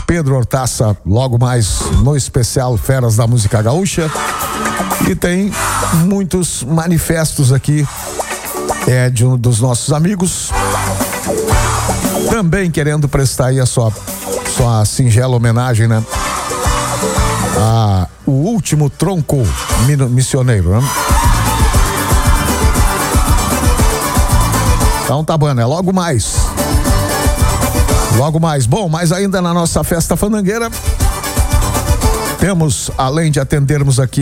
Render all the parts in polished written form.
Pedro Hortaça logo mais no especial Feras da Música Gaúcha. E tem muitos manifestos aqui de um dos nossos amigos também querendo prestar aí a sua singela homenagem, né? O último tronco missioneiro, né? Então tá bom, né? Logo mais. Bom, mas ainda na nossa festa fandangueira temos, além de atendermos aqui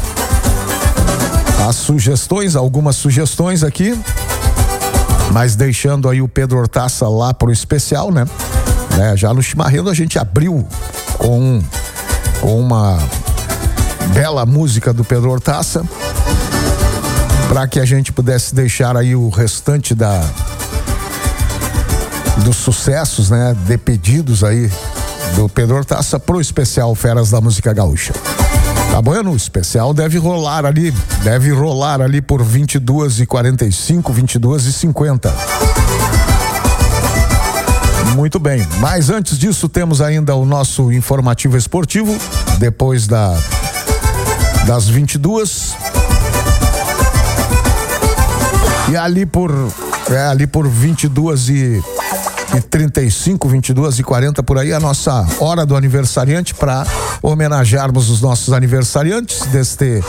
as sugestões, algumas sugestões aqui, mas deixando aí o Pedro Hortaça lá pro especial, né? Já no chimarrão a gente abriu com uma bela música do Pedro Hortaça, para que a gente pudesse deixar aí o restante dos sucessos, né? De pedidos aí do Pedro Hortaça pro especial Feras da Música Gaúcha. Tá bueno? O especial deve rolar ali por 22h45, 22h50. Muito bem, mas antes disso temos ainda o nosso informativo esportivo, depois das 22. E ali por 22h35, 22h40 por aí, a nossa hora do aniversariante, para homenagearmos os nossos aniversariantes deste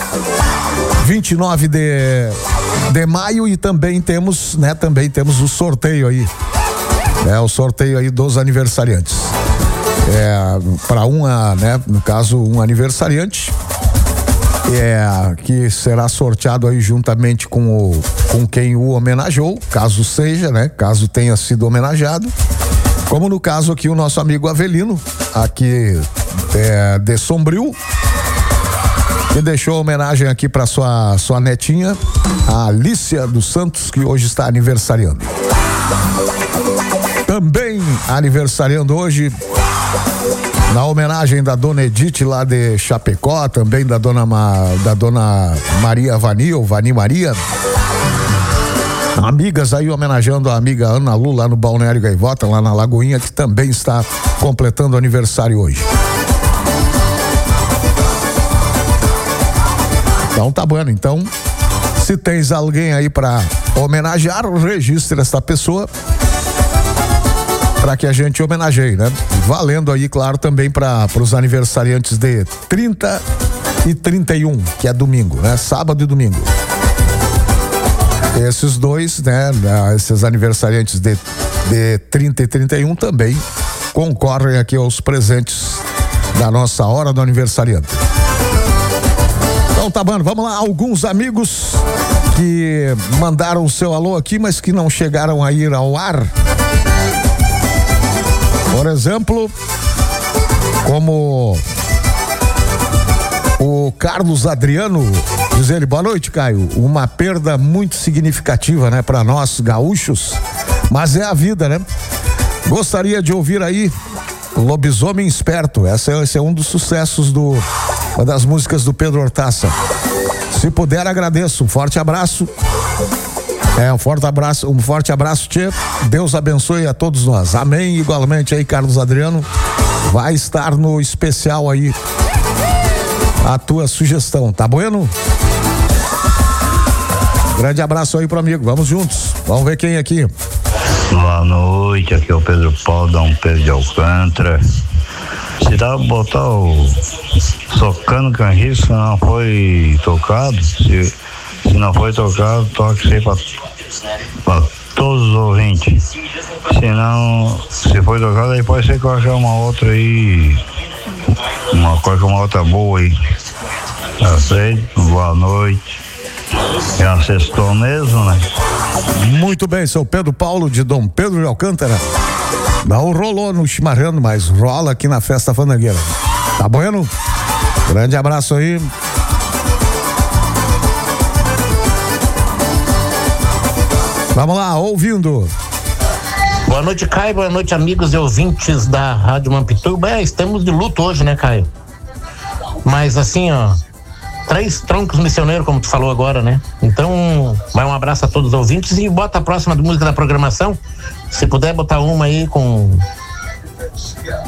29 de maio. E também temos o sorteio aí. O sorteio aí dos aniversariantes. Para no caso, um aniversariante que será sorteado aí juntamente com quem o homenageou, caso seja, né? Caso tenha sido homenageado. Como no caso aqui o nosso amigo Avelino, aqui de Sombrio, que deixou homenagem aqui para sua netinha, a Alícia dos Santos, que hoje está aniversariando. Também aniversariando hoje, na homenagem da dona Edith lá de Chapecó, também da dona Maria Vani Maria. Amigas aí homenageando a amiga Ana Lu lá no Balneário Gaivota, lá na Lagoinha, que também está completando aniversário hoje. Então tá bom, então se tens alguém aí para homenagear, registre essa pessoa para que a gente homenageie, né? Valendo aí, claro, também para os aniversariantes de 30 e 31, que é domingo, né? Sábado e domingo. Esses dois, né? Esses aniversariantes de 30 e 31 também concorrem aqui aos presentes da nossa hora do aniversariante. Então tá bom, vamos lá, alguns amigos que mandaram o seu alô aqui, mas que não chegaram a ir ao ar. Por exemplo, como o Carlos Adriano, diz ele: boa noite, Caio. Uma perda muito significativa, né, para nós gaúchos, mas é a vida, né? Gostaria de ouvir aí Lobisomem Esperto. Esse é um dos sucessos uma das músicas do Pedro Hortaça. Se puder, agradeço. Um forte abraço. Um forte abraço, tchê. Deus abençoe a todos nós. Amém. Igualmente aí, Carlos Adriano. Vai estar no especial aí a tua sugestão, tá bueno? Grande abraço aí pro amigo. Vamos juntos. Vamos ver quem aqui. Boa noite, aqui é o Pedro Paulo, Dom Pedro de Alcântara. Se dá pra botar o Socando Canjiço, não foi tocado. Se não foi tocado, toque isso aí pra todos os ouvintes. Se não, se foi tocado, aí pode ser que eu achar uma outra aí, uma outra boa aí. Tá certo? Boa noite. Já sextou mesmo, né? Muito bem, sou Pedro Paulo de Dom Pedro de Alcântara. Não rolou no chimarrão, mas rola aqui na festa fandangueira. Tá bueno? Grande abraço aí. Vamos lá, ouvindo. Boa noite, Caio. Boa noite, amigos e ouvintes da Rádio Mampituba. Estamos de luto hoje, né, Caio? Mas assim, ó, 3 troncos missioneiros, como tu falou agora, né? Então, vai um abraço a todos os ouvintes e bota a próxima música da programação. Se puder botar uma aí com